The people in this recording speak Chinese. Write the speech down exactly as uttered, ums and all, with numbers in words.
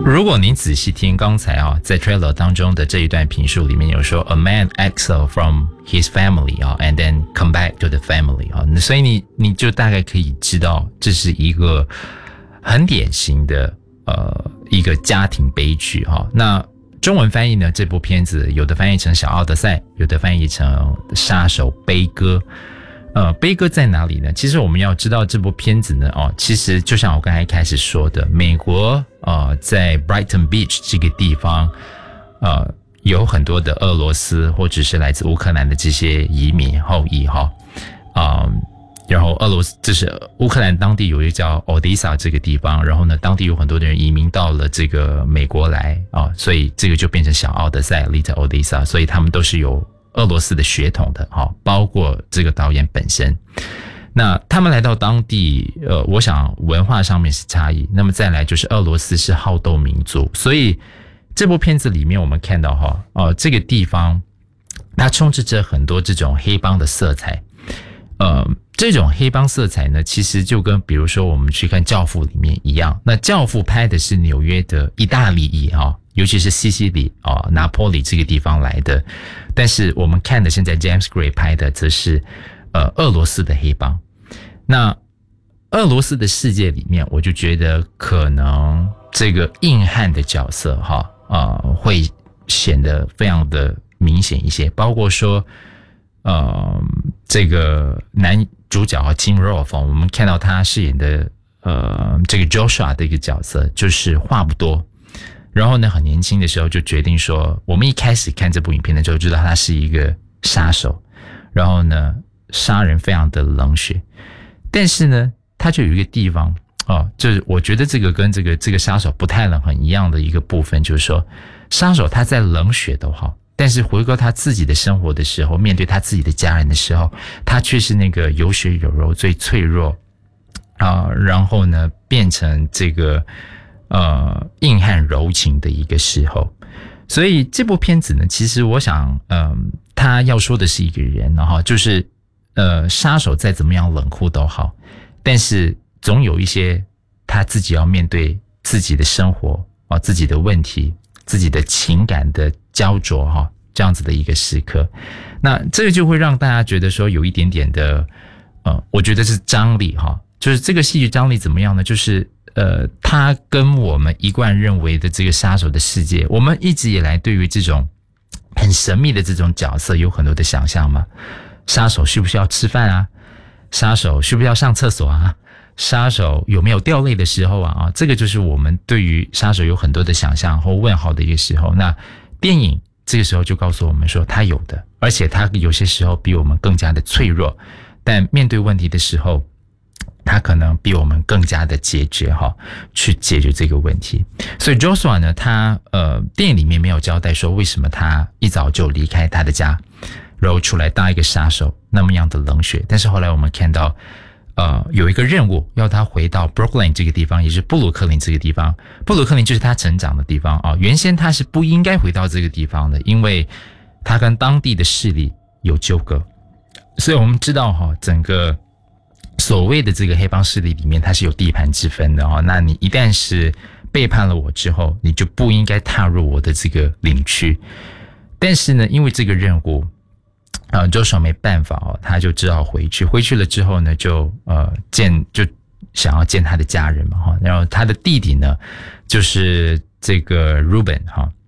如果您仔细听刚才啊，在 trailer 当中的这一段评述里面有说 ，a man exiled from his family 啊 ，and then come back to the family 啊，所以你你就大概可以知道，这是一个很典型的呃一个家庭悲剧哈。那中文翻译呢，这部片子有的翻译成《小奥德赛》，有的翻译成《杀手悲歌》。呃，悲歌在哪里呢？其实我们要知道这部片子呢，哦，其实就像我刚才开始说的，美国呃在 Brighton Beach 这个地方，呃有很多的俄罗斯或者是来自乌克兰的这些移民后裔哈，啊、呃，然后俄罗斯就是乌克兰当地有一个叫 Odessa 这个地方，然后呢，当地有很多的人移民到了这个美国来啊、哦，所以这个就变成小奥德赛 Little Odessa， 所以他们都是有俄罗斯的血统的，哈，包括这个导演本身。那他们来到当地，呃，我想文化上面是差异。那么再来就是俄罗斯是好斗民族，所以这部片子里面我们看到哈，呃，这个地方它充斥着很多这种黑帮的色彩。呃，这种黑帮色彩呢，其实就跟比如说我们去看《教父》里面一样。那《教父》拍的是纽约的意大利裔哈。尤其是西西里啊、哦、拿坡里这个地方来的，但是我们看的现在 James Gray 拍的则是呃俄罗斯的黑帮。那俄罗斯的世界里面，我就觉得可能这个硬汉的角色哈啊、呃、会显得非常的明显一些，包括说呃这个男主角啊 Tim Roth， 我们看到他饰演的呃这个 Joshua 的一个角色，就是话不多。然后呢，很年轻的时候就决定说，我们一开始看这部影片的时候，知道他是一个杀手，然后呢，杀人非常的冷血。但是呢，他就有一个地方哦，就是我觉得这个跟这个这个杀手不太冷很一样的一个部分，就是说，杀手他在冷血都好，但是回归他自己的生活的时候，面对他自己的家人的时候，他却是那个有血有肉、最脆弱啊、呃，然后呢，变成这个。呃，硬汉柔情的一个时候，所以这部片子呢，其实我想，嗯、呃，他要说的是一个人，然后就是，呃，杀手再怎么样冷酷都好，但是总有一些他自己要面对自己的生活啊、自己的问题、自己的情感的焦灼哈，这样子的一个时刻，那这个就会让大家觉得说有一点点的，呃，我觉得是张力哈，就是这个戏剧张力怎么样呢？就是。呃，他跟我们一贯认为的这个杀手的世界，我们一直以来对于这种很神秘的这种角色有很多的想象嘛。杀手需不需要吃饭啊？杀手需不需要上厕所啊？杀手有没有掉泪的时候啊？啊，这个就是我们对于杀手有很多的想象或问号的一个时候。那电影这个时候就告诉我们说，他有的，而且他有些时候比我们更加的脆弱，但面对问题的时候。他可能比我们更加的解决哈，去解决这个问题。所以 Joshua 呢，他呃电影里面没有交代说为什么他一早就离开他的家，然后出来当一个杀手，那么样的冷血。但是后来我们看到，呃有一个任务要他回到 Brooklyn 这个地方，也就是布鲁克林这个地方。布鲁克林就是他成长的地方啊。原先他是不应该回到这个地方的，因为他跟当地的势力有纠葛。所以我们知道哈，整个。所谓的这个黑帮势力里面，它是有地盘之分的哦。那你一旦是背叛了我之后，你就不应该踏入我的这个领区。但是呢，因为这个任务，呃 Joshua 没办法哦，他就只好回去。回去了之后呢，就呃见就想要见他的家人嘛哈。然后他的弟弟呢，就是这个 Ruben 哈。